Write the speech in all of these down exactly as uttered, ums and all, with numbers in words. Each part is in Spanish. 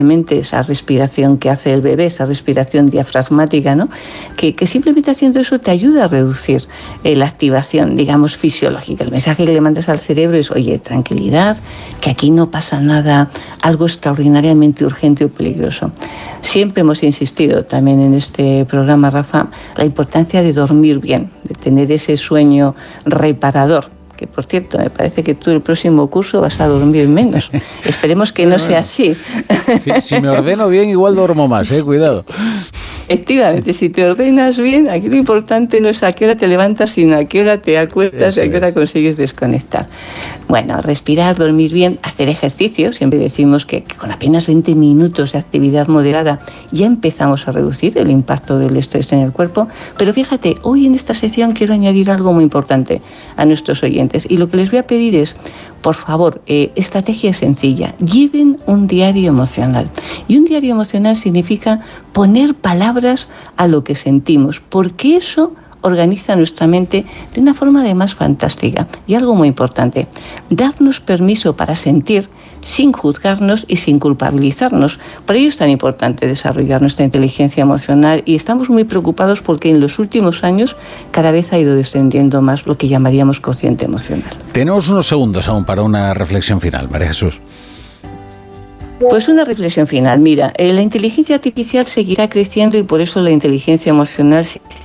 esa respiración que hace el bebé, esa respiración diafragmática, ¿no? Que, que simplemente haciendo eso te ayuda a reducir eh, la activación, digamos, fisiológica. El mensaje que le mandas al cerebro es, oye, tranquilidad, que aquí no pasa nada, algo extraordinariamente urgente o peligroso. Siempre hemos insistido también en este programa, Rafa, la importancia de dormir bien, de tener ese sueño reparador. Que, por cierto, me parece que tú el próximo curso vas a dormir menos. Esperemos que no bueno, sea así. Si, si me ordeno bien, igual duermo más, ¿eh? Cuidado. Efectivamente, si te ordenas bien, aquí lo importante no es a qué hora te levantas, sino a qué hora te acuestas y a qué hora consigues desconectar. Bueno, respirar, dormir bien, hacer ejercicio. Siempre decimos que, que con apenas veinte minutos de actividad moderada ya empezamos a reducir el impacto del estrés en el cuerpo. Pero fíjate, hoy en esta sección quiero añadir algo muy importante a nuestros oyentes. Y lo que les voy a pedir es, por favor, eh, estrategia sencilla, lleven un diario emocional. Y un diario emocional significa poner palabras a lo que sentimos, porque eso organiza nuestra mente de una forma además fantástica. Y algo muy importante, darnos permiso para sentir sin juzgarnos y sin culpabilizarnos. Por ello es tan importante desarrollar nuestra inteligencia emocional y estamos muy preocupados porque en los últimos años cada vez ha ido descendiendo más lo que llamaríamos cociente emocional. Tenemos unos segundos aún para una reflexión final, María Jesús. Pues una reflexión final. Mira, eh, la inteligencia artificial seguirá creciendo y por eso la inteligencia emocional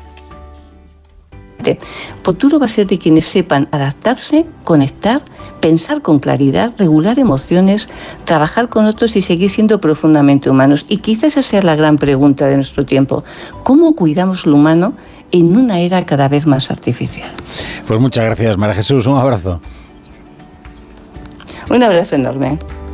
el futuro va a ser de quienes sepan adaptarse, conectar, pensar con claridad, regular emociones, trabajar con otros y seguir siendo profundamente humanos. Y quizás esa sea la gran pregunta de nuestro tiempo. ¿Cómo cuidamos lo humano en una era cada vez más artificial? Pues muchas gracias, María Jesús. Un abrazo. Un abrazo enorme.